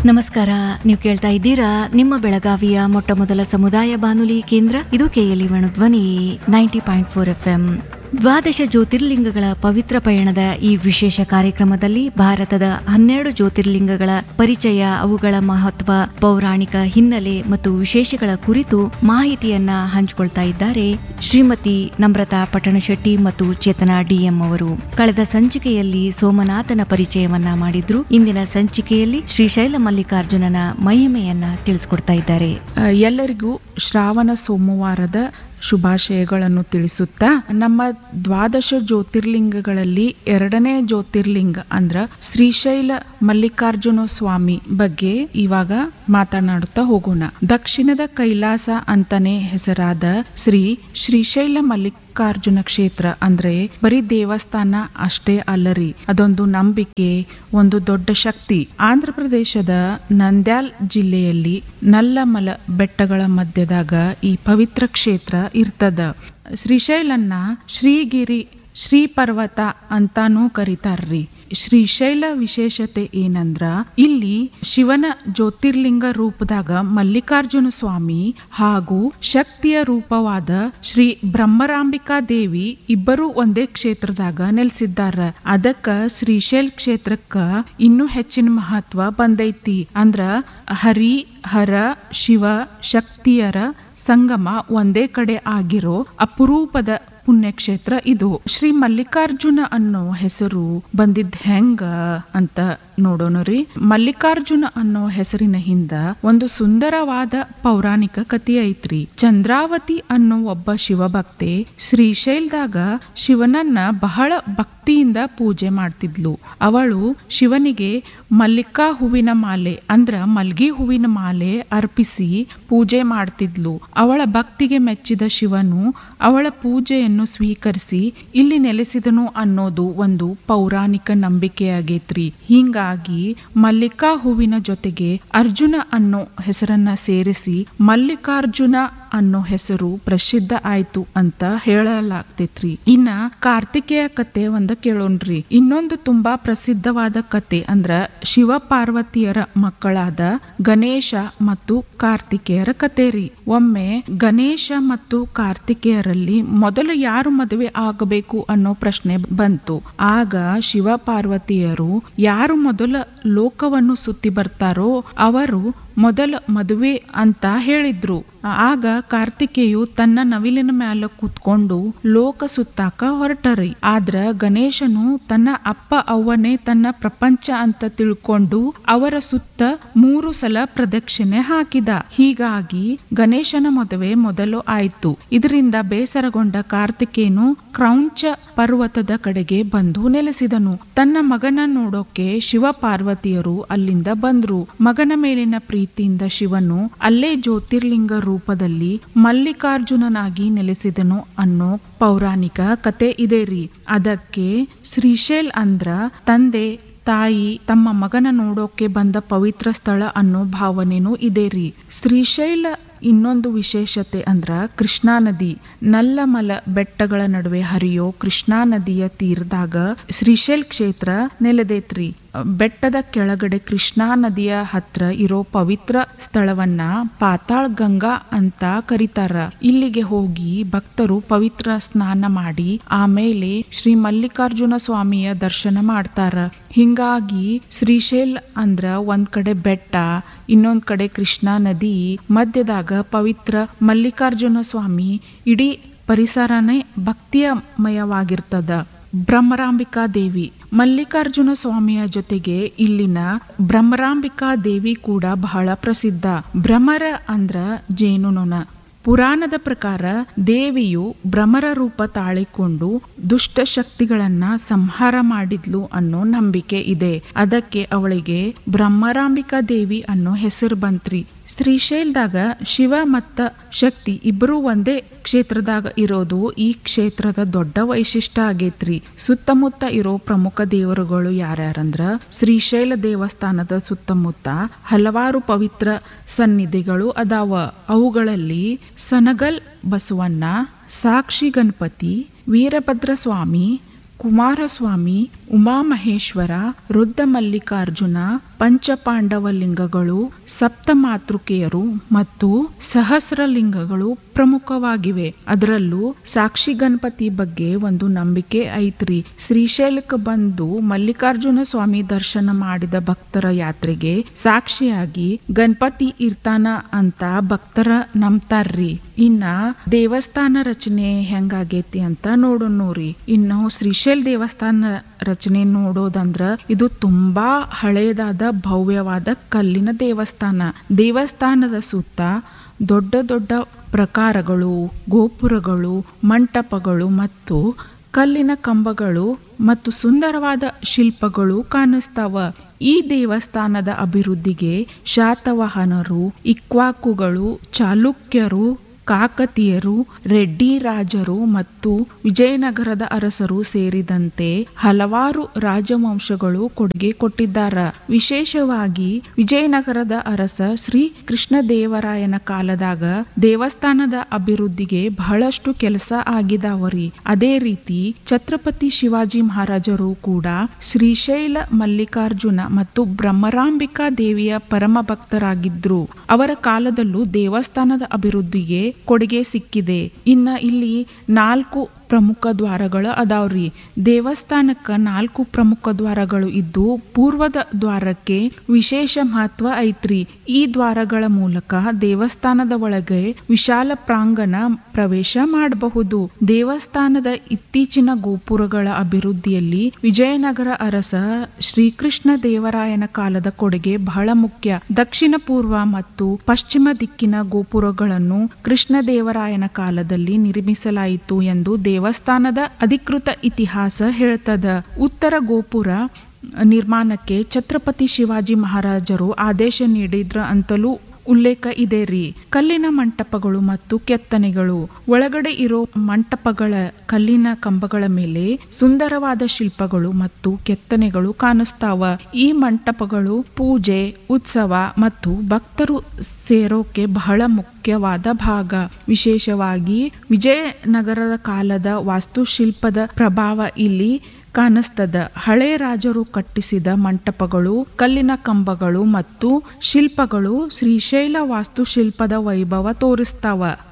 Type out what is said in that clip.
ನಮಸ್ಕಾರ. ನೀವು ಕೇಳ್ತಾ ಇದ್ದೀರಾ ನಿಮ್ಮ ಬೆಳಗಾವಿಯ ಮೊಟ್ಟ ಮೊದಲ ಸಮುದಾಯ ಬಾನುಲಿ ಕೇಂದ್ರ. ಇದು KLE ಧ್ವನಿ 90.4 FM. ದ್ವಾದಶ ಜ್ಯೋತಿರ್ಲಿಂಗಗಳ ಪವಿತ್ರ ಪಯಣದ ಈ ವಿಶೇಷ ಕಾರ್ಯಕ್ರಮದಲ್ಲಿ ಭಾರತದ 12 ಜ್ಯೋತಿರ್ಲಿಂಗಗಳ ಪರಿಚಯ, ಅವುಗಳ ಮಹತ್ವ, ಪೌರಾಣಿಕ ಹಿನ್ನೆಲೆ ಮತ್ತು ವಿಶೇಷಗಳ ಕುರಿತು ಮಾಹಿತಿಯನ್ನ ಹಂಚಿಕೊಳ್ತಾ ಇದ್ದಾರೆ ಶ್ರೀಮತಿ ನಮ್ರತಾ ಪಟ್ಟಣಶೆಟ್ಟಿ ಮತ್ತು ಚೇತನಾ DM ಅವರು. ಕಳೆದ ಸಂಚಿಕೆಯಲ್ಲಿ ಸೋಮನಾಥನ ಪರಿಚಯವನ್ನ ಮಾಡಿದ್ರು. ಇಂದಿನ ಸಂಚಿಕೆಯಲ್ಲಿ ಶ್ರೀಶೈಲ ಮಲ್ಲಿಕಾರ್ಜುನನ ಮಹಿಮೆಯನ್ನ ತಿಳಿಸ್ಕೊಡ್ತಾ ಇದ್ದಾರೆ. ಎಲ್ಲರಿಗೂ ಶ್ರಾವಣ ಸೋಮವಾರದ ಶುಭಾಶಯಗಳನ್ನು ತಿಳಿಸುತ್ತಾ, ನಮ್ಮ ದ್ವಾದಶ ಜ್ಯೋತಿರ್ಲಿಂಗಗಳಲ್ಲಿ 2ನೇ ಜ್ಯೋತಿರ್ಲಿಂಗ ಅಂದ್ರ ಶ್ರೀಶೈಲ ಮಲ್ಲಿಕಾರ್ಜುನ ಸ್ವಾಮಿ ಬಗ್ಗೆ ಇವಾಗ ಮಾತನಾಡುತ್ತಾ ಹೋಗೋಣ. ದಕ್ಷಿಣದ ಕೈಲಾಸ ಅಂತಾನೆ ಹೆಸರಾದ ಶ್ರೀಶೈಲ ಮಲ್ಲಿಕಾರ್ಜುನ ಕ್ಷೇತ್ರ ಅಂದ್ರೆ ಬರೀ ದೇವಸ್ಥಾನ ಅಷ್ಟೇ ಅಲ್ಲರಿ, ಅದೊಂದು ನಂಬಿಕೆ, ಒಂದು ದೊಡ್ಡ ಶಕ್ತಿ. ಆಂಧ್ರ ಪ್ರದೇಶದ ನಂದ್ಯಾಲ್ ಜಿಲ್ಲೆಯಲ್ಲಿ ನಲ್ಲಮಲ ಬೆಟ್ಟಗಳ ಮಧ್ಯದಾಗ ಈ ಪವಿತ್ರ ಕ್ಷೇತ್ರ ಇರ್ತದ. ಶ್ರೀಶೈಲನ್ನ ಶ್ರೀಗಿರಿ, ಶ್ರೀ ಪರ್ವತ ಅಂತಾನೂ ಕರೀತಾರ್ರಿ. ಶ್ರೀಶೈಲ ವಿಶೇಷತೆ ಏನಂದ್ರ, ಇಲ್ಲಿ ಶಿವನ ಜ್ಯೋತಿರ್ಲಿಂಗ ರೂಪದಾಗ ಮಲ್ಲಿಕಾರ್ಜುನ ಸ್ವಾಮಿ ಹಾಗೂ ಶಕ್ತಿಯ ರೂಪವಾದ ಶ್ರೀ ಬ್ರಹ್ಮರಾಂಬಿಕಾ ದೇವಿ ಇಬ್ಬರು ಒಂದೇ ಕ್ಷೇತ್ರದಾಗ ನೆಲೆಸಿದ್ದಾರ. ಅದಕ್ಕ ಶ್ರೀಶೈಲ್ ಕ್ಷೇತ್ರಕ್ಕ ಇನ್ನೂ ಹೆಚ್ಚಿನ ಮಹತ್ವ ಬಂದೈತಿ. ಅಂದ್ರ ಹರಿ, ಹರ, ಶಿವ ಶಕ್ತಿಯರ ಸಂಗಮ ಒಂದೇ ಕಡೆ ಆಗಿರೋ ಅಪರೂಪದ ಪುಣ್ಯಕ್ಷೇತ್ರ ಇದು. ಶ್ರೀ ಮಲ್ಲಿಕಾರ್ಜುನ ಅನ್ನೋ ಹೆಸರು ಬಂದಿದ್ದ ಹೆಂಗ ಅಂತ ನೋಡೋಣರಿ. ಮಲ್ಲಿಕಾರ್ಜುನ ಅನ್ನೋ ಹೆಸರಿನ ಹಿಂದ ಒಂದು ಸುಂದರವಾದ ಪೌರಾಣಿಕ ಕಥೆ ಐತ್ರಿ. ಚಂದ್ರಾವತಿ ಅನ್ನೋ ಒಬ್ಬ ಶಿವಭಕ್ತೆ ಶ್ರೀಶೈಲದಾಗ ಶಿವನನ್ನ ಬಹಳ ಭಕ್ತಿಯಿಂದ ಪೂಜೆ ಮಾಡ್ತಿದ್ಲು. ಅವಳು ಶಿವನಿಗೆ ಮಲ್ಲಿಕಾ ಹೂವಿನ ಮಾಲೆ ಅಂದ್ರ ಮಲ್ಗಿ ಹೂವಿನ ಮಾಲೆ ಅರ್ಪಿಸಿ ಪೂಜೆ ಮಾಡ್ತಿದ್ಲು. ಅವಳ ಭಕ್ತಿಗೆ ಮೆಚ್ಚಿದ ಶಿವನು ಅವಳ ಪೂಜೆಯನ್ನು ಸ್ವೀಕರಿಸಿ ಇಲ್ಲಿ ನೆಲೆಸಿದನು ಅನ್ನೋದು ಒಂದು ಪೌರಾಣಿಕ ನಂಬಿಕೆಯಾಗೈತ್ರಿ. ಹೀಗಾಗಿ ಮಲ್ಲಿಕಾ ಹೂವಿನ ಜೊತೆಗೆ ಅರ್ಜುನ ಅನ್ನೋ ಹೆಸರನ್ನ ಸೇರಿಸಿ ಮಲ್ಲಿಕಾರ್ಜುನ ಅನ್ನೋ ಹೆಸರು ಪ್ರಸಿದ್ಧ ಆಯ್ತು ಅಂತ ಹೇಳಲಾಗ್ತೈತ್ರಿ. ಇನ್ನ ಕಾರ್ತಿಕೇಯ ಕತೆ ಒಂದ ಕೇಳೋಣ್ರಿ. ಇನ್ನೊಂದು ತುಂಬಾ ಪ್ರಸಿದ್ಧವಾದ ಕತೆ ಅಂದ್ರ ಶಿವ ಪಾರ್ವತಿಯರ ಮಕ್ಕಳಾದ ಗಣೇಶ ಮತ್ತು ಕಾರ್ತಿಕೇಯರ ಕತೆ ರೀ. ಒಮ್ಮೆ ಗಣೇಶ ಮತ್ತು ಕಾರ್ತಿಕೇಯರಲ್ಲಿ ಮೊದಲು ಯಾರು ಮದುವೆ ಆಗಬೇಕು ಅನ್ನೋ ಪ್ರಶ್ನೆ ಬಂತು. ಆಗ ಶಿವ ಪಾರ್ವತಿಯರು ಯಾರು ಮೊದಲ ಲೋಕವನ್ನು ಸುತ್ತಿ ಬರ್ತಾರೋ ಅವರು ಮೊದಲ ಮದುವೆ ಅಂತ ಹೇಳಿದ್ರು. ಆಗ ಕಾರ್ತಿಕೇಯು ತನ್ನ ನವಿಲಿನ ಮ್ಯಾಲ ಕೂತ್ಕೊಂಡು ಲೋಕ ಸುತ್ತಾಕ ಹೊರಟರಿ. ಆದ್ರ ಗಣೇಶನು ತನ್ನ ಅಪ್ಪ ಅವ್ವನೇ ತನ್ನ ಪ್ರಪಂಚ ಅಂತ ತಿಳ್ಕೊಂಡು ಅವರ ಸುತ್ತ 3 ಸಲ ಪ್ರದಕ್ಷಿಣೆ ಹಾಕಿದ. ಹೀಗಾಗಿ ಗಣೇಶನ ಮದುವೆ ಮೊದಲು ಆಯ್ತು. ಇದರಿಂದ ಬೇಸರಗೊಂಡ ಕಾರ್ತಿಕೇಯನು ಕ್ರೌಂಚ ಪರ್ವತದ ಕಡೆಗೆ ಬಂದು ನೆಲೆಸಿದನು. ತನ್ನ ಮಗನ ನೋಡೋಕೆ ಶಿವ ಪಾರ್ವತಿಯರು ಅಲ್ಲಿಂದ ಬಂದ್ರು. ಮಗನ ಮೇಲಿನ ಪ್ರೀತಿಯಿಂದ ಶಿವನು ಅಲ್ಲೇ ಜ್ಯೋತಿರ್ಲಿಂಗ ರೂಪದಲ್ಲಿ ಮಲ್ಲಿಕಾರ್ಜುನನಾಗಿ ನೆಲೆಸಿದನು ಅನ್ನೋ ಪೌರಾಣಿಕ ಕತೆ ಇದೆ ರೀ. ಅದಕ್ಕೆ ಶ್ರೀಶೈಲ್ ಅಂದ್ರ ತಂದೆ ತಾಯಿ ತಮ್ಮ ಮಗನ ನೋಡೋಕೆ ಬಂದ ಪವಿತ್ರ ಸ್ಥಳ ಅನ್ನೋ ಭಾವನೆನೂ ಇದೆ ರೀ. ಶ್ರೀಶೈಲ ಇನ್ನೊಂದು ವಿಶೇಷತೆ ಅಂದ್ರ ಕೃಷ್ಣಾ ನದಿ. ನಲ್ಲಮಲ ಬೆಟ್ಟಗಳ ನಡುವೆ ಹರಿಯೋ ಕೃಷ್ಣಾ ನದಿಯ ತೀರದಾಗ ಶ್ರೀಶೈಲ್ ಕ್ಷೇತ್ರ ನೆಲೆದೈತ್ರಿ. ಬೆಟ್ಟದ ಕೆಳಗಡೆ ಕೃಷ್ಣಾ ನದಿಯ ಹತ್ರ ಇರೋ ಪವಿತ್ರ ಸ್ಥಳವನ್ನ ಪಾತಾಳ್ ಗಂಗಾ ಅಂತ ಕರೀತಾರ. ಇಲ್ಲಿಗೆ ಹೋಗಿ ಭಕ್ತರು ಪವಿತ್ರ ಸ್ನಾನ ಮಾಡಿ ಆಮೇಲೆ ಶ್ರೀ ಮಲ್ಲಿಕಾರ್ಜುನ ಸ್ವಾಮಿಯ ದರ್ಶನ ಮಾಡ್ತಾರ. ಹಿಂಗಾಗಿ ಶ್ರೀಶೈಲ್ ಅಂದ್ರ ಒಂದ್ ಕಡೆ ಬೆಟ್ಟ, ಇನ್ನೊಂದ್ ಕಡೆ ಕೃಷ್ಣಾ ನದಿ, ಮಧ್ಯದಾಗ ಪವಿತ್ರ ಮಲ್ಲಿಕಾರ್ಜುನ ಸ್ವಾಮಿ. ಇಡೀ ಪರಿಸರನೇ ಭಕ್ತಿಯಮಯವಾಗಿರ್ತದ. ಬ್ರಹ್ಮರಾಂಬಿಕಾ ದೇವಿ, ಮಲ್ಲಿಕಾರ್ಜುನ ಸ್ವಾಮಿಯ ಜೊತೆಗೆ ಇಲ್ಲಿನ ಬ್ರಹ್ಮರಾಂಬಿಕಾ ದೇವಿ ಕೂಡ ಬಹಳ ಪ್ರಸಿದ್ಧ. ಭ್ರಮರ ಅಂದ್ರ ಜೇನುನೊಣ. ಪುರಾಣದ ಪ್ರಕಾರ ದೇವಿಯು ಭ್ರಮರ ರೂಪ ತಾಳಿಕೊಂಡು ದುಷ್ಟ ಶಕ್ತಿಗಳನ್ನ ಸಂಹಾರ ಮಾಡಿದ್ಲು ಅನ್ನೋ ನಂಬಿಕೆ ಇದೆ. ಅದಕ್ಕೆ ಅವಳಿಗೆ ಬ್ರಹ್ಮರಾಂಬಿಕಾ ದೇವಿ ಅನ್ನೋ ಹೆಸರು ಬಂತ್ರಿ. ಶ್ರೀಶೈಲದಾಗ ಶಿವ ಮತ್ತ ಶಕ್ತಿ ಇಬ್ಬರು ಒಂದೇ ಕ್ಷೇತ್ರದಾಗ ಇರೋದು ಈ ಕ್ಷೇತ್ರದ ದೊಡ್ಡ ವೈಶಿಷ್ಟ್ಯ ಆಗೈತ್ರಿ. ಸುತ್ತಮುತ್ತ ಇರೋ ಪ್ರಮುಖ ದೇವರುಗಳು ಯಾರ್ಯಾರಂದ್ರ ಶ್ರೀಶೈಲ ದೇವಸ್ಥಾನದ ಸುತ್ತಮುತ್ತ ಹಲವಾರು ಪವಿತ್ರ ಸನ್ನಿಧಿಗಳು ಅದಾವ. ಅವುಗಳಲ್ಲಿ ಸನಗಲ್ ಬಸವಣ್ಣ, ಸಾಕ್ಷಿ ಗಣಪತಿ, ವೀರಭದ್ರ ಸ್ವಾಮಿ, ಕುಮಾರಸ್ವಾಮಿ, ಉಮಾಮಹೇಶ್ವರ, ರುದ್ಧ ಮಲ್ಲಿಕಾರ್ಜುನ, ಪಂಚಪಾಂಡವ ಲಿಂಗಗಳು, ಸಪ್ತಮಾತೃಕೆಯರು ಮತ್ತು ಸಹಸ್ರಲಿಂಗಗಳು ಪ್ರಮುಖವಾಗಿವೆ. ಅದರಲ್ಲೂ ಸಾಕ್ಷಿ ಗಣಪತಿ ಬಗ್ಗೆ ಒಂದು ನಂಬಿಕೆ ಐತ್ರಿ. ಶ್ರೀಶೈಲಕ್ಕೆ ಬಂದು ಮಲ್ಲಿಕಾರ್ಜುನ ಸ್ವಾಮಿ ದರ್ಶನ ಮಾಡಿದ ಭಕ್ತರ ಯಾತ್ರೆಗೆ ಸಾಕ್ಷಿಯಾಗಿ ಗಣಪತಿ ಇರ್ತಾನ ಅಂತ ಭಕ್ತರ ನಂಬ್ತಾರ್ರಿ. ಇನ್ನ ದೇವಸ್ಥಾನ ರಚನೆ ಹೆಂಗಾಗೈತಿ ಅಂತ ನೋಡೋಣ್ರಿ. ಇನ್ನು ಶ್ರೀಶೈಲ ದೇವಸ್ಥಾನ ರಚನೆ ನೋಡೋದಂದ್ರ ಇದು ತುಂಬಾ ಹಳೆಯದಾದ ಭವ್ಯವಾದ ಕಲ್ಲಿನ ದೇವಸ್ಥಾನ. ದೇವಸ್ಥಾನದ ಸುತ್ತ ದೊಡ್ಡ ದೊಡ್ಡ ಪ್ರಕಾರಗಳು, ಗೋಪುರಗಳು, ಮಂಟಪಗಳು ಮತ್ತು ಕಲ್ಲಿನ ಕಂಬಗಳು ಮತ್ತು ಸುಂದರವಾದ ಶಿಲ್ಪಗಳು ಕಾಣಿಸ್ತಾವ. ಈ ದೇವಸ್ಥಾನದ ಅಭಿವೃದ್ಧಿಗೆ ಶಾತವಾಹನರು, ಇಕ್ವಾಕುಗಳು, ಚಾಲುಕ್ಯರು, ಕಾಕತೀಯರು, ರೆಡ್ಡಿ ರಾಜರು ಮತ್ತು ವಿಜಯನಗರದ ಅರಸರು ಸೇರಿದಂತೆ ಹಲವಾರು ರಾಜವಂಶಗಳು ಕೊಡುಗೆ ಕೊಟ್ಟಿದ್ದಾರ. ವಿಶೇಷವಾಗಿ ವಿಜಯನಗರದ ಅರಸ ಶ್ರೀ ಕೃಷ್ಣದೇವರಾಯನ ಕಾಲದಾಗ ದೇವಸ್ಥಾನದ ಅಭಿವೃದ್ಧಿಗೆ ಬಹಳಷ್ಟು ಕೆಲಸ ಆಗಿದಾವರಿ. ಅದೇ ರೀತಿ ಛತ್ರಪತಿ ಶಿವಾಜಿ ಮಹಾರಾಜರು ಕೂಡ ಶ್ರೀಶೈಲ ಮಲ್ಲಿಕಾರ್ಜುನ ಮತ್ತು ಬ್ರಹ್ಮರಾಂಬಿಕಾ ದೇವಿಯ ಪರಮ ಭಕ್ತರಾಗಿದ್ರು. ಅವರ ಕಾಲದಲ್ಲೂ ದೇವಸ್ಥಾನದ ಅಭಿವೃದ್ಧಿಗೆ ಕೊಡುಗೆ ಸಿಕ್ಕಿದೆ. ಇನ್ನ ಇಲ್ಲಿ 4 ಪ್ರಮುಖ ದ್ವಾರಗಳು ಅದಾವ್ರಿ. ದೇವಸ್ಥಾನಕ್ಕ 4 ಪ್ರಮುಖ ದ್ವಾರಗಳು ಇದ್ದು ಪೂರ್ವದ ದ್ವಾರಕ್ಕೆ ವಿಶೇಷ ಮಹತ್ವ ಐತ್ರಿ. ಈ ದ್ವಾರಗಳ ಮೂಲಕ ದೇವಸ್ಥಾನದ ಒಳಗೆ ವಿಶಾಲ ಪ್ರಾಂಗಣ ಪ್ರವೇಶ ಮಾಡಬಹುದು. ದೇವಸ್ಥಾನದ ಇತ್ತೀಚಿನ ಗೋಪುರಗಳ ಅಭಿವೃದ್ಧಿಯಲ್ಲಿ ವಿಜಯನಗರ ಅರಸ ಶ್ರೀಕೃಷ್ಣ ದೇವರಾಯನ ಕಾಲದ ಕೊಡುಗೆ ಬಹಳ ಮುಖ್ಯ. ದಕ್ಷಿಣ ಪೂರ್ವ ಮತ್ತು ಪಶ್ಚಿಮ ದಿಕ್ಕಿನ ಗೋಪುರಗಳನ್ನು ಕೃಷ್ಣದೇವರಾಯನ ಕಾಲದಲ್ಲಿ ನಿರ್ಮಿಸಲಾಯಿತು ಎಂದು ದೇವಸ್ಥಾನದ ಅಧಿಕೃತ ಇತಿಹಾಸ ಹೇಳ್ತದ. ಉತ್ತರ ಗೋಪುರ ನಿರ್ಮಾಣಕ್ಕೆ ಛತ್ರಪತಿ ಶಿವಾಜಿ ಮಹಾರಾಜರು ಆದೇಶ ನೀಡಿದ್ರ ಅಂತಲೂ ಉಲ್ಲೇಖ ಇದೆ ರೀ. ಕಲ್ಲಿನ ಮಂಟಪಗಳು ಮತ್ತು ಕೆತ್ತನೆಗಳು. ಒಳಗಡೆ ಇರೋ ಮಂಟಪಗಳ ಕಲ್ಲಿನ ಕಂಬಗಳ ಮೇಲೆ ಸುಂದರವಾದ ಶಿಲ್ಪಗಳು ಮತ್ತು ಕೆತ್ತನೆಗಳು ಕಾಣಿಸ್ತಾವ. ಈ ಮಂಟಪಗಳು ಪೂಜೆ, ಉತ್ಸವ ಮತ್ತು ಭಕ್ತರು ಸೇರೋಕೆ ಬಹಳ ಮುಖ್ಯವಾದ ಭಾಗ. ವಿಶೇಷವಾಗಿ ವಿಜಯನಗರದ ಕಾಲದ ವಾಸ್ತುಶಿಲ್ಪದ ಪ್ರಭಾವ ಇಲ್ಲಿ ಕಾಣಿಸ್ತದ. ಹಳೆ ರಾಜರು ಕಟ್ಟಿಸಿದ ಮಂಟಪಗಳು, ಕಲ್ಲಿನ ಕಂಬಗಳು ಮತ್ತು ಶಿಲ್ಪಗಳು ಶ್ರೀಶೈಲ ವಾಸ್ತುಶಿಲ್ಪದ ವೈಭವ ತೋರಿಸ್ತಾವ.